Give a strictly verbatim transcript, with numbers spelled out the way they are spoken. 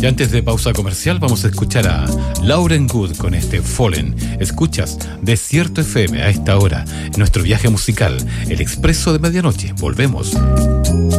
Y antes de pausa comercial vamos a escuchar a Lauren Good con este Fallen. Escuchas Desierto F M a esta hora, nuestro viaje musical, El Expreso de Medianoche. Volvemos.